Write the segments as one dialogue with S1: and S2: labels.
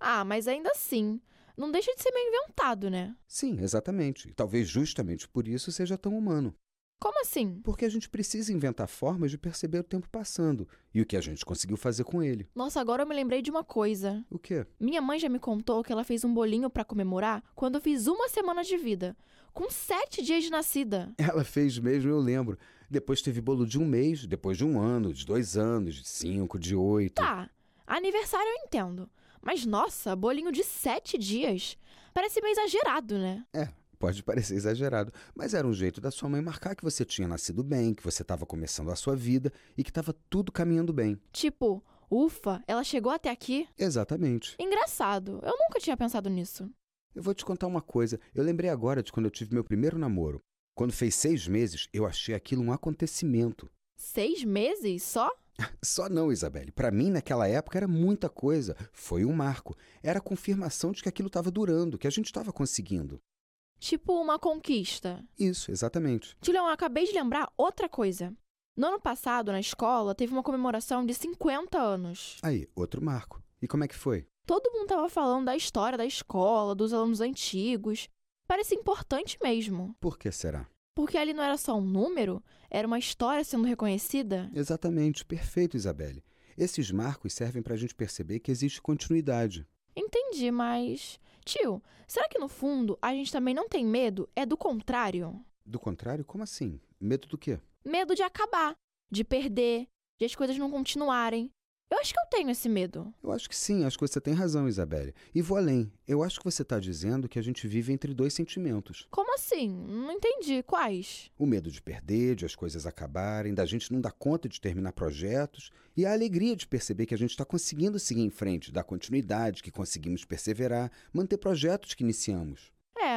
S1: Ah, mas ainda assim, não deixa de ser meio inventado, né?
S2: Sim, exatamente. E talvez justamente por isso seja tão humano.
S1: Como assim?
S2: Porque a gente precisa inventar formas de perceber o tempo passando e o que a gente conseguiu fazer com ele.
S1: Nossa, agora eu me lembrei de uma coisa.
S2: O quê?
S1: Minha mãe já me contou que ela fez um bolinho pra comemorar quando eu fiz 1 semana de vida, com 7 dias de nascida.
S2: Ela fez mesmo, eu lembro. Depois teve bolo de 1 mês, depois de 1 ano, de 2 anos, de 5, de 8.
S1: Tá, aniversário eu entendo. Mas nossa, bolinho de 7 dias. Parece meio exagerado, né?
S2: Pode parecer exagerado, mas era um jeito da sua mãe marcar que você tinha nascido bem, que você estava começando a sua vida e que estava tudo caminhando bem.
S1: Tipo, ufa, ela chegou até aqui?
S2: Exatamente.
S1: Engraçado, eu nunca tinha pensado nisso.
S2: Eu vou te contar uma coisa. Eu lembrei agora de quando eu tive meu primeiro namoro. Quando fez 6 meses, eu achei aquilo um acontecimento.
S1: 6 meses só?
S2: Só não, Isabelle. Para mim, naquela época, era muita coisa. Foi um marco. Era a confirmação de que aquilo estava durando, que a gente estava conseguindo.
S1: Tipo uma conquista.
S2: Isso, exatamente.
S1: Julião, eu acabei de lembrar outra coisa. No ano passado, na escola, teve uma comemoração de 50 anos.
S2: Aí, outro marco. E como é que foi?
S1: Todo mundo tava falando da história da escola, dos alunos antigos. Parece importante mesmo.
S2: Por que será?
S1: Porque ali não era só um número, era uma história sendo reconhecida.
S2: Exatamente, perfeito, Isabelle. Esses marcos servem para a gente perceber que existe continuidade.
S1: Entendi, mas... Tio, será que no fundo a gente também não tem medo? É do contrário?
S2: Do contrário, como assim? Medo do quê?
S1: Medo de acabar, de perder, de as coisas não continuarem. Eu acho que eu tenho esse medo.
S2: Eu acho que sim, acho que você tem razão, Isabelle. E vou além. Eu acho que você está dizendo que a gente vive entre 2 sentimentos.
S1: Como assim? Não entendi. Quais?
S2: O medo de perder, de as coisas acabarem, da gente não dar conta de terminar projetos e a alegria de perceber que a gente está conseguindo seguir em frente, dar continuidade, que conseguimos perseverar, manter projetos que iniciamos.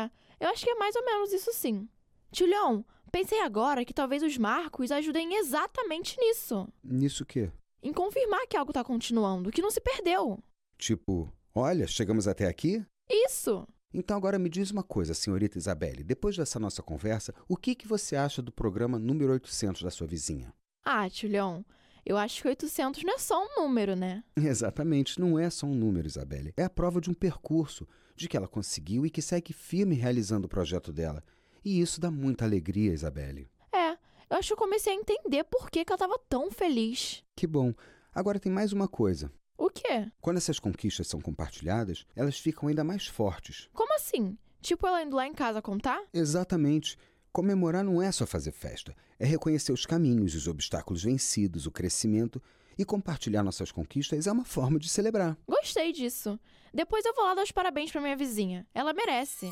S1: Eu acho que é mais ou menos isso sim. Julião, pensei agora que talvez os marcos ajudem exatamente nisso.
S2: Nisso o quê?
S1: Em confirmar que algo está continuando, que não se perdeu.
S2: Tipo, olha, chegamos até aqui?
S1: Isso!
S2: Então agora me diz uma coisa, senhorita Isabelle. Depois dessa nossa conversa, o que você acha do programa número 800 da sua vizinha?
S1: Ah, Julião, eu acho que 800 não é só um número, né?
S2: Exatamente, não é só um número, Isabelle. É a prova de um percurso, de que ela conseguiu e que segue firme realizando o projeto dela. E isso dá muita alegria, Isabelle.
S1: Eu acho que eu comecei a entender por que ela estava tão feliz.
S2: Que bom. Agora tem mais uma coisa.
S1: O quê?
S2: Quando essas conquistas são compartilhadas, elas ficam ainda mais fortes.
S1: Como assim? Tipo ela indo lá em casa contar?
S2: Exatamente. Comemorar não é só fazer festa. É reconhecer os caminhos, os obstáculos vencidos, o crescimento. E compartilhar nossas conquistas é uma forma de celebrar.
S1: Gostei disso. Depois eu vou lá dar os parabéns pra minha vizinha. Ela merece.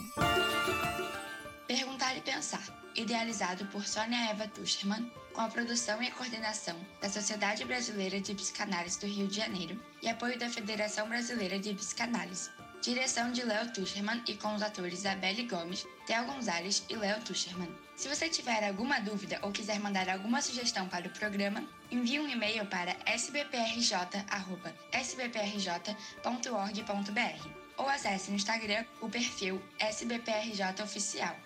S3: Perguntar e Pensar, idealizado por Sônia Eva Tuschermann, com a produção e a coordenação da Sociedade Brasileira de Psicanálise do Rio de Janeiro e apoio da Federação Brasileira de Psicanálise. Direção de Léo Tuschermann e com os atores Isabelle Gomes, Theo Gonzalez e Léo Tuschermann. Se você tiver alguma dúvida ou quiser mandar alguma sugestão para o programa, envie um e-mail para sbprj@sbprj.org.br ou acesse no Instagram o perfil SBPRJ Oficial.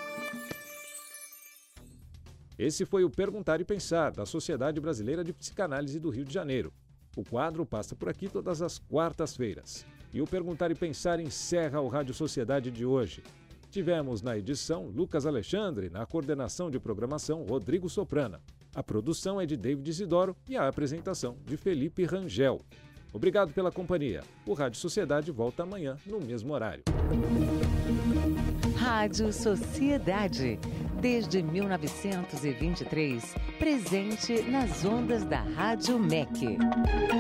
S4: Esse foi o Perguntar e Pensar, da Sociedade Brasileira de Psicanálise do Rio de Janeiro. O quadro passa por aqui todas as quartas-feiras. E o Perguntar e Pensar encerra o Rádio Sociedade de hoje. Tivemos na edição Lucas Alexandre, na coordenação de programação Rodrigo Soprana. A produção é de David Isidoro e a apresentação de Felipe Rangel. Obrigado pela companhia. O Rádio Sociedade volta amanhã no mesmo horário.
S5: Rádio Sociedade. Desde 1923, presente nas ondas da Rádio MEC.